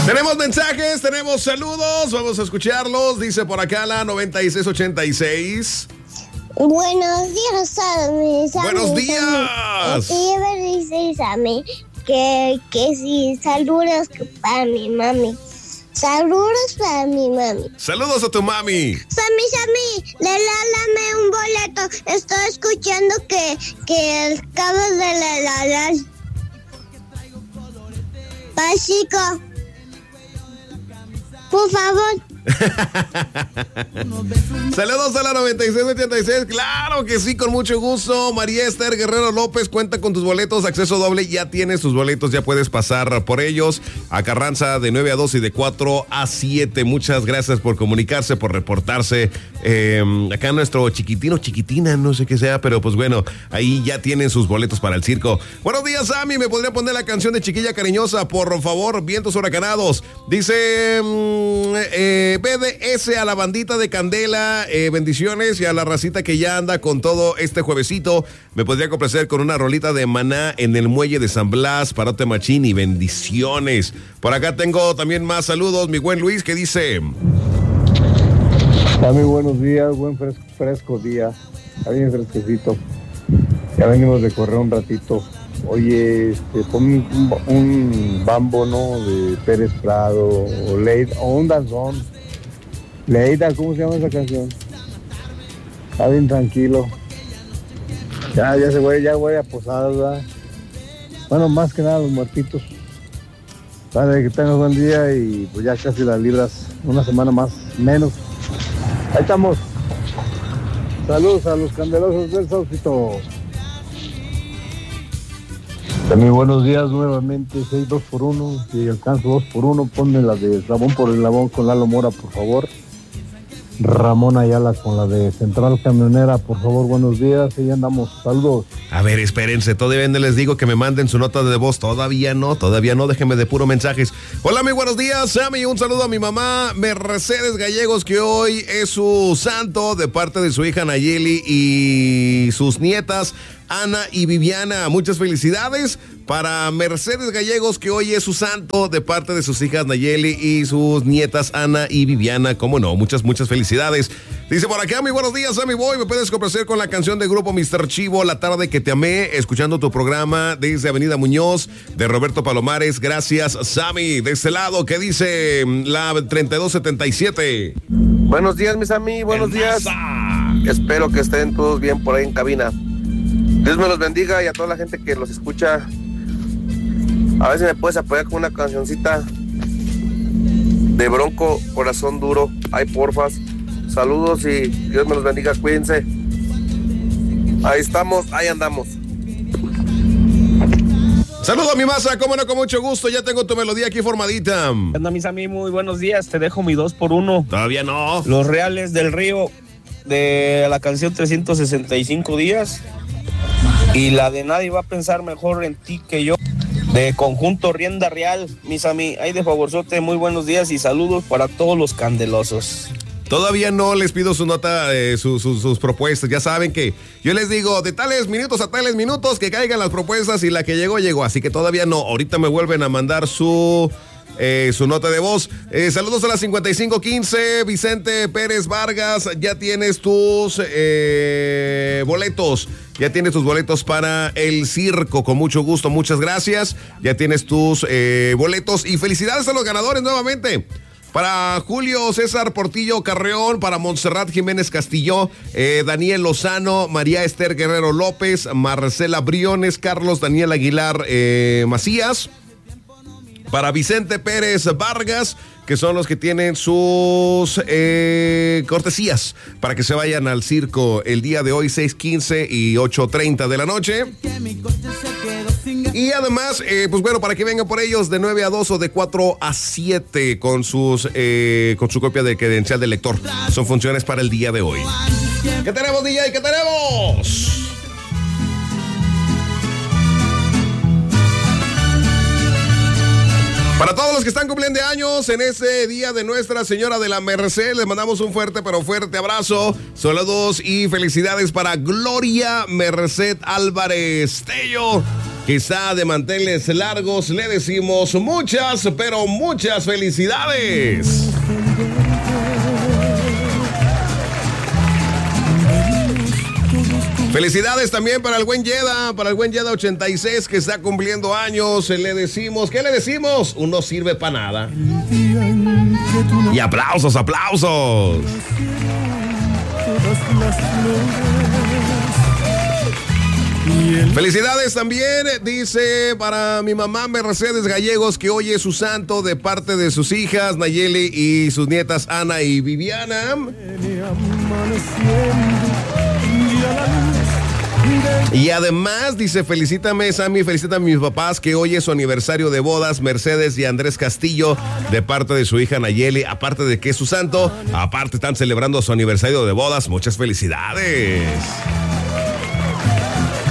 Tenemos mensajes, tenemos saludos, vamos a escucharlos. Dice por acá la 9686. Buenos días, Sammy. Buenos días. Y me dice Sammy que si saludos para mi mami. Saludos para mi mami. Saludos a tu mami. Sammy, regálame un boleto. Estoy escuchando que acabas de regalar. Pasico. Por favor. Saludos a la 9686. Claro que sí, con mucho gusto. María Esther Guerrero López, cuenta con tus boletos, acceso doble. Ya tienes tus boletos, ya puedes pasar por ellos a Carranza de 9 a 2 y de 4 a 7. Muchas gracias por comunicarse, por reportarse. Acá nuestro chiquitina, no sé qué sea, pero pues bueno, ahí ya tienen sus boletos para el circo. Buenos días, Sammy. ¿Me podría poner la canción de Chiquilla Cariñosa, por favor? Vientos huracanados. Dice BDS a la bandita de Candela, bendiciones, y a la racita que ya anda con todo este juevesito. Me podría complacer con una rolita de Maná en el muelle de San Blas, Parote Machín, y bendiciones. Por acá tengo también más saludos, mi buen Luis, que dice: Muy buenos días, buen fresco día, está bien fresquecito. Ya venimos de correr un ratito. Oye, pon un bambo, ¿no? De Pérez Prado, o Leida, o un danzón. Leida, ¿cómo se llama esa canción? Está bien tranquilo. Ya voy a posar, ¿verdad? Bueno, más que nada los muertitos. Padre, que tengas buen día y pues ya casi las libras, una semana más, menos. Ahí estamos. Saludos a los candelosos del Saucito. También buenos días nuevamente, 6 2x1, si alcanzo 2x1, ponme la de Ramón por el Labón con Lalo Mora, por favor. Ramón Ayala con la de Central Camionera, por favor, buenos días, ahí andamos, saludos. A ver, espérense, todavía no les digo que me manden su nota de voz, todavía no, déjenme de puro mensajes. Hola, muy buenos días, Sammy, un saludo a mi mamá, Mercedes Gallegos, que hoy es su santo, de parte de su hija Nayeli y sus nietas, Ana y Viviana. Muchas felicidades para Mercedes Gallegos, que hoy es su santo, de parte de sus hijas Nayeli y sus nietas Ana y Viviana. Cómo no, muchas felicidades. Dice por acá: muy buenos días, Sammy Boy, me puedes complacer con la canción de grupo Mr. Chivo, La tarde que te amé, escuchando tu programa desde Avenida Muñoz, de Roberto Palomares. Gracias, Sammy. De este lado, ¿qué dice la 3277? Buenos días, mis Sammy, buenos días. Espero que estén todos bien por ahí en cabina. Dios me los bendiga, y a toda la gente que los escucha. A ver si me puedes apoyar con una cancioncita de Bronco, Corazón Duro. Ay, porfas. Saludos y Dios me los bendiga, cuídense. Ahí estamos, ahí andamos. Saludos a mi masa, cómo no, con mucho gusto. Ya tengo tu melodía aquí formadita. Anda, mis amigos, muy buenos días. Te dejo mi 2x1. Todavía no. Los Reales del Río, de la canción 365 días. Y la de Nadie va a pensar mejor en ti que yo, de Conjunto Rienda Real. Mis amigos, ahí de favorzote, muy buenos días y saludos para todos los candelosos. Todavía no les pido su nota, sus propuestas. Ya saben que yo les digo de tales minutos a tales minutos que caigan las propuestas, y la que llegó. Así que todavía no. Ahorita me vuelven a mandar su nota de voz. Saludos a la 5515, Vicente Pérez Vargas. Ya tienes tus boletos. Ya tienes tus boletos para el circo, con mucho gusto, muchas gracias. Ya tienes tus boletos, y felicidades a los ganadores nuevamente. Para Julio César Portillo Carreón, para Montserrat Jiménez Castillo, Daniel Lozano, María Esther Guerrero López, Marcela Briones, Carlos Daniel Aguilar Macías. Para Vicente Pérez Vargas, que son los que tienen sus cortesías para que se vayan al circo el día de hoy, 6:15 y 8:30 de la noche. Y además, pues bueno, para que vengan por ellos de 9 a 2 o de 4 a 7 con su copia de credencial de lector. Son funciones para el día de hoy. ¿Qué tenemos, DJ? ¿Qué tenemos? Para todos los que están cumpliendo años en ese día de Nuestra Señora de la Merced, les mandamos un fuerte abrazo. Saludos y felicidades para Gloria Merced Álvarez Tello. que está de manteles largos, le decimos muchas, pero muchas felicidades. Felicidades también para el buen Yeda 86 que está cumpliendo años. Le decimos, ¿qué le decimos? Uno sirve para nada. Y aplausos. Felicidades también, dice, para mi mamá Mercedes Gallegos, que hoy es su santo, de parte de sus hijas Nayeli y sus nietas Ana y Viviana. Y además dice, felicítame Sammy, felicítame a mis papás, que hoy es su aniversario de bodas, Mercedes y Andrés Castillo, de parte de su hija Nayeli. Aparte de que es su santo, aparte están celebrando su aniversario de bodas. Muchas felicidades.